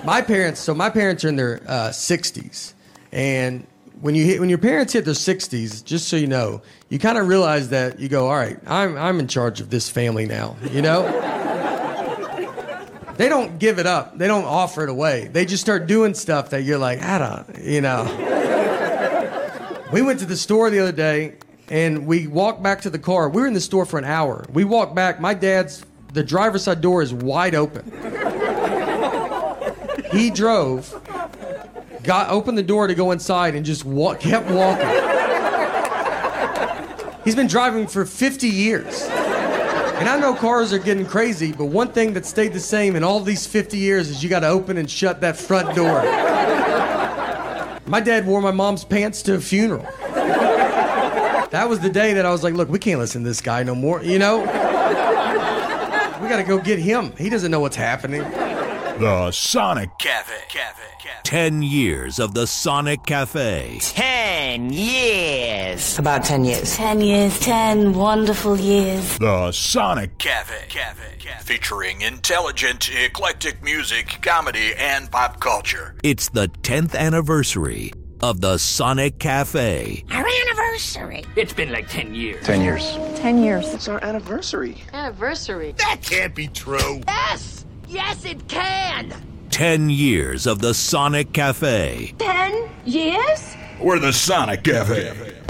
My parents are in their 60s, and when your parents hit their 60s, just so you know, you kind of realize that you go, all right, I'm in charge of this family now, you know? They don't give it up. They don't offer it away. They just start doing stuff that you're like, I don't, you know. We went to the store the other day, and we walked back to the car. We were in the store for an hour. We walked back. The driver's side door is wide open. He drove, opened the door to go inside, and just kept walking. He's been driving for 50 years. And I know cars are getting crazy, but one thing that stayed the same in all these 50 years is you got to open and shut that front door. My dad wore my mom's pants to a funeral. That was the day that I was like, look, we can't listen to this guy no more, you know? We got to go get him. He doesn't know what's happening. The Sonic Cafe. 10 years of the Sonic Cafe. 10 years. About 10 years. 10 years, 10 wonderful years. The Sonic Cafe. Featuring intelligent, eclectic music, comedy, and pop culture. It's the 10th anniversary of the Sonic Cafe. Our anniversary. It's been like 10 years. 10 years. 10 years. It's our anniversary. Anniversary. That can't be true. Yes! Yes, it can! 10 years of the Sonic Cafe. 10 years? We're the Sonic Cafe.